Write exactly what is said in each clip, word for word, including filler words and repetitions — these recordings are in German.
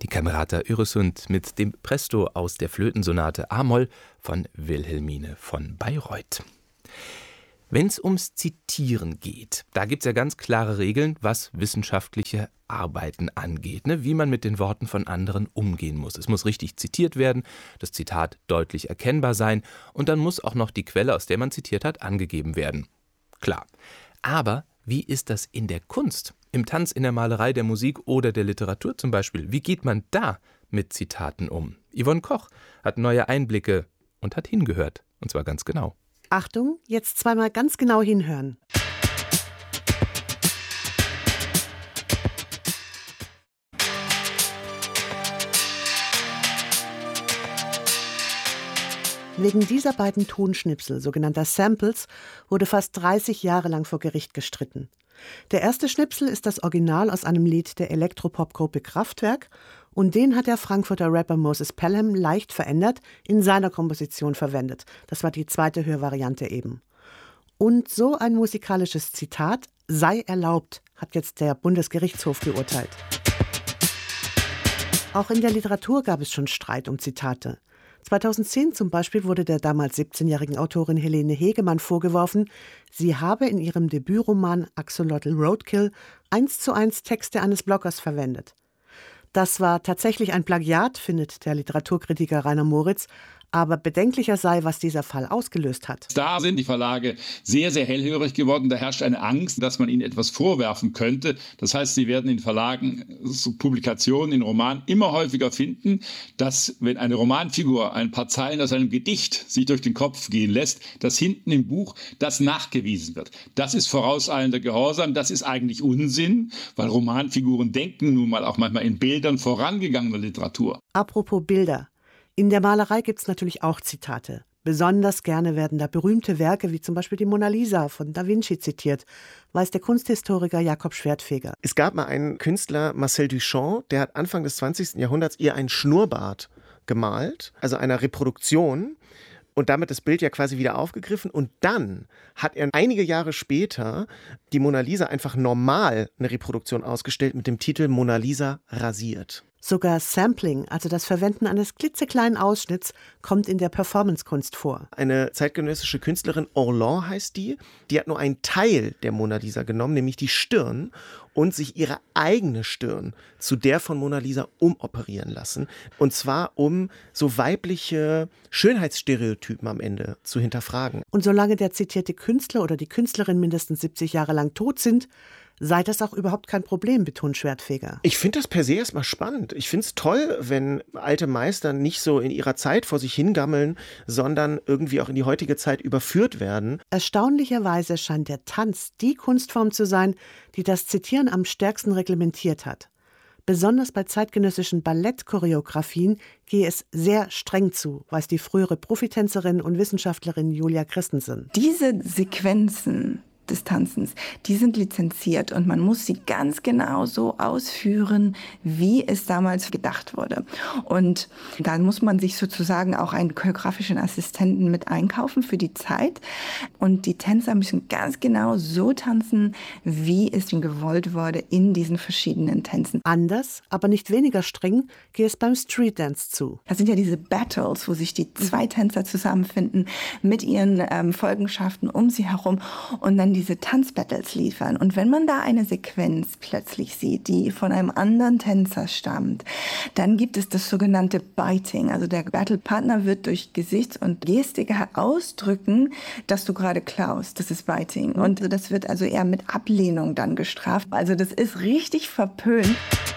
Camerata Öresund mit dem Presto aus der Flötensonate A-Moll von Wilhelmine von Bayreuth. Wenn es ums Zitieren geht, da gibt es ja ganz klare Regeln, was wissenschaftliche Arbeiten angeht, ne? Wie man mit den Worten von anderen umgehen muss. Es muss richtig zitiert werden, das Zitat deutlich erkennbar sein und dann muss auch noch die Quelle, aus der man zitiert hat, angegeben werden. Klar. Aber wie ist das in der Kunst? Im Tanz, in der Malerei, der Musik oder der Literatur zum Beispiel? Wie geht man da mit Zitaten um? Yvonne Koch hat neue Einblicke und hat hingehört. Und zwar ganz genau. Achtung, jetzt zweimal ganz genau hinhören. Wegen dieser beiden Tonschnipsel, sogenannter Samples, wurde fast dreißig Jahre lang vor Gericht gestritten. Der erste Schnipsel ist das Original aus einem Lied der Elektropop-Gruppe Kraftwerk und den hat der Frankfurter Rapper Moses Pelham leicht verändert in seiner Komposition verwendet. Das war die zweite Hörvariante eben. Und so ein musikalisches Zitat sei erlaubt, hat jetzt der Bundesgerichtshof geurteilt. Auch in der Literatur gab es schon Streit um Zitate. zweitausendzehn zum Beispiel wurde der damals siebzehnjährigen Autorin Helene Hegemann vorgeworfen, sie habe in ihrem Debütroman Axolotl Roadkill eins zu eins Texte eines Bloggers verwendet. Das war tatsächlich ein Plagiat, findet der Literaturkritiker Rainer Moritz, aber bedenklicher sei, was dieser Fall ausgelöst hat. Da sind die Verlage sehr, sehr hellhörig geworden. Da herrscht eine Angst, dass man ihnen etwas vorwerfen könnte. Das heißt, sie werden in Verlagen so Publikationen in Romanen immer häufiger finden, dass, wenn eine Romanfigur ein paar Zeilen aus einem Gedicht sich durch den Kopf gehen lässt, dass hinten im Buch das nachgewiesen wird. Das ist vorauseilender Gehorsam. Das ist eigentlich Unsinn, weil Romanfiguren denken nun mal auch manchmal in Bildern vorangegangener Literatur. Apropos Bilder. In der Malerei gibt es natürlich auch Zitate. Besonders gerne werden da berühmte Werke wie zum Beispiel die Mona Lisa von Da Vinci zitiert, weiß der Kunsthistoriker Jakob Schwertfeger. Es gab mal einen Künstler, Marcel Duchamp, der hat Anfang des zwanzigsten Jahrhunderts ihr einen Schnurrbart gemalt, also einer Reproduktion. Und damit das Bild ja quasi wieder aufgegriffen. Und dann hat er einige Jahre später die Mona Lisa einfach normal eine Reproduktion ausgestellt mit dem Titel Mona Lisa rasiert. Sogar Sampling, also das Verwenden eines klitzekleinen Ausschnitts, kommt in der Performancekunst vor. Eine zeitgenössische Künstlerin, Orlan heißt die, die hat nur einen Teil der Mona Lisa genommen, nämlich die Stirn, und sich ihre eigene Stirn zu der von Mona Lisa umoperieren lassen. Und zwar, um so weibliche Schönheitsstereotypen am Ende zu hinterfragen. Und solange der zitierte Künstler oder die Künstlerin mindestens siebzig Jahre lang tot sind, sei das auch überhaupt kein Problem, betont Schwertfeger. Ich finde das per se erstmal spannend. Ich finde es toll, wenn alte Meister nicht so in ihrer Zeit vor sich hingammeln, sondern irgendwie auch in die heutige Zeit überführt werden. Erstaunlicherweise scheint der Tanz die Kunstform zu sein, die das Zitieren am stärksten reglementiert hat. Besonders bei zeitgenössischen Ballettchoreografien gehe es sehr streng zu, weiß die frühere Profitänzerin und Wissenschaftlerin Julia Christensen. Diese Sequenzen des Tanzens, die sind lizenziert und man muss sie ganz genau so ausführen, wie es damals gedacht wurde. Und dann muss man sich sozusagen auch einen choreografischen Assistenten mit einkaufen für die Zeit. Und die Tänzer müssen ganz genau so tanzen, wie es ihnen gewollt wurde in diesen verschiedenen Tänzen. Anders, aber nicht weniger streng, geht es beim Streetdance zu. Das sind ja diese Battles, wo sich die zwei Tänzer zusammenfinden mit ihren ähm, Folgenschaften um sie herum und dann die diese Tanzbattles liefern. Und wenn man da eine Sequenz plötzlich sieht, die von einem anderen Tänzer stammt, dann gibt es das sogenannte Biting. Also der Battlepartner wird durch Gesichts- und Gestik ausdrücken, dass du gerade klaust. Das ist Biting. Und das wird also eher mit Ablehnung dann gestraft. Also das ist richtig verpönt.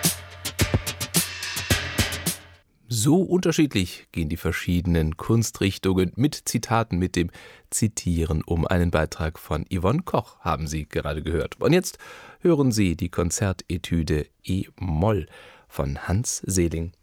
So unterschiedlich gehen die verschiedenen Kunstrichtungen mit Zitaten, mit dem Zitieren um. Einen Beitrag von Yvonne Koch haben Sie gerade gehört. Und jetzt hören Sie die Konzertetüde E-Moll von Hans Seeling.